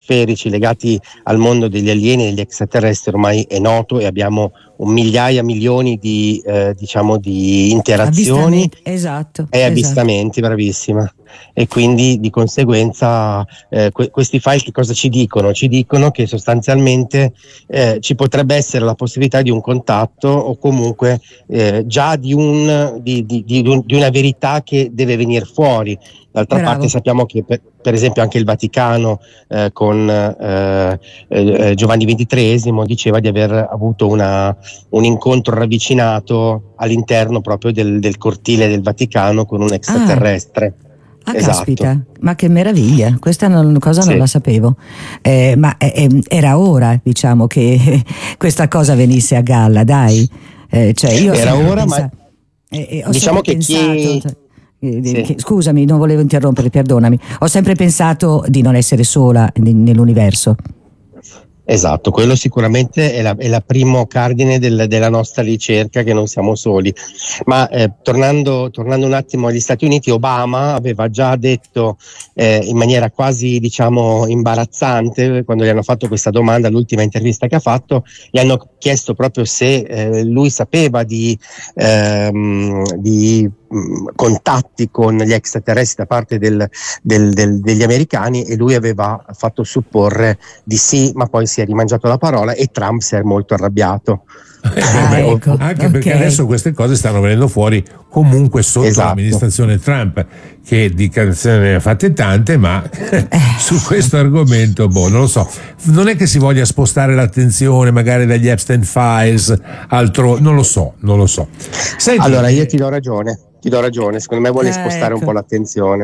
stratosferici legati al mondo degli alieni e degli extraterrestri ormai è noto, e abbiamo migliaia, milioni di di interazioni esatto, e avvistamenti, bravissima. E quindi di conseguenza questi file che cosa ci dicono? Ci dicono che sostanzialmente ci potrebbe essere la possibilità di un contatto, o comunque già di una verità che deve venire fuori. D'altra Bravo. parte sappiamo che per esempio anche il Vaticano con Giovanni XXIII diceva di aver avuto un incontro ravvicinato all'interno proprio del cortile del Vaticano con un extraterrestre. Ah, Esatto. caspita, ma che meraviglia, questa cosa non Sì. la sapevo. Ma era ora, diciamo, che questa cosa venisse a galla, dai. Cioè io Era ora, ma ho diciamo sempre che pensato, Sì. scusami, non volevo interrompere, perdonami. Ho sempre pensato di non essere sola nell'universo. Esatto, quello sicuramente è la primo cardine della nostra ricerca, che non siamo soli. Ma tornando un attimo agli Stati Uniti, Obama aveva già detto in maniera quasi imbarazzante, quando gli hanno fatto questa domanda, l'ultima intervista che ha fatto, gli hanno chiesto proprio se lui sapeva di contatti con gli extraterrestri da parte degli americani, e lui aveva fatto supporre di sì, ma poi si è rimangiato la parola e Trump si è molto arrabbiato. Ecco, anche perché adesso queste cose stanno venendo fuori comunque sotto l'amministrazione Trump, che di canzoni ne ha fatte tante, ma su questo argomento non lo so, non è che si voglia spostare l'attenzione magari dagli Epstein Files non lo so. Senti, allora io ti do ragione, secondo me vuole spostare un po' l'attenzione.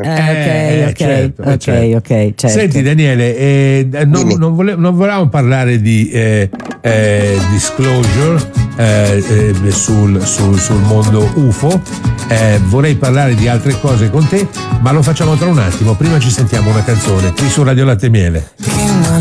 Certo. Senti Daniele, non volevamo parlare di disclosure sul mondo UFO, vorrei parlare di altre cose con te, ma lo facciamo tra un attimo. Prima ci sentiamo una canzone qui su Radio Latte e Miele.